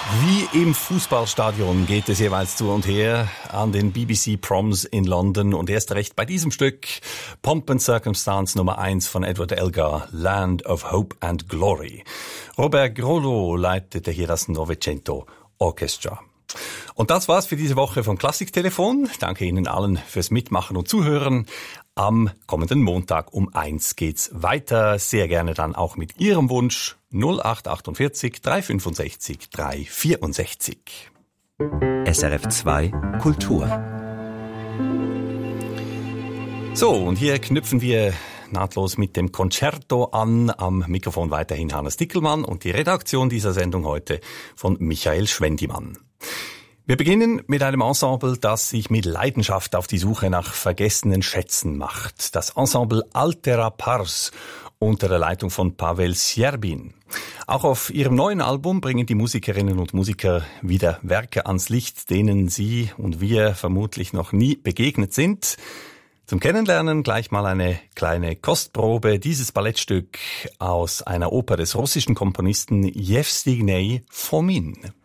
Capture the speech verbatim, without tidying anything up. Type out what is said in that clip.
Wie im Fußballstadion geht es jeweils zu und her an den B B C Proms in London und erst recht bei diesem Stück Pomp and Circumstance Nummer eins von Edward Elgar, Land of Hope and Glory. Robert Grollo leitete hier das Novecento Orchestra. Und das war's für diese Woche vom Klassiktelefon. Danke Ihnen allen fürs Mitmachen und Zuhören. Am kommenden Montag um eins geht's weiter. Sehr gerne dann auch mit Ihrem Wunsch null acht achtundvierzig drei fünfundsechzig drei vierundsechzig. S R F zwei Kultur. So, und hier knüpfen wir nahtlos mit dem Concerto an. Am Mikrofon weiterhin Hannes Dickelmann und die Redaktion dieser Sendung heute von Michael Schwendimann. Wir beginnen mit einem Ensemble, das sich mit Leidenschaft auf die Suche nach vergessenen Schätzen macht. Das Ensemble Altera Pars unter der Leitung von Pavel Sjerbin. Auch auf ihrem neuen Album bringen die Musikerinnen und Musiker wieder Werke ans Licht, denen Sie und wir vermutlich noch nie begegnet sind. Zum Kennenlernen gleich mal eine kleine Kostprobe. Dieses Ballettstück aus einer Oper des russischen Komponisten Jewstignij Fomin.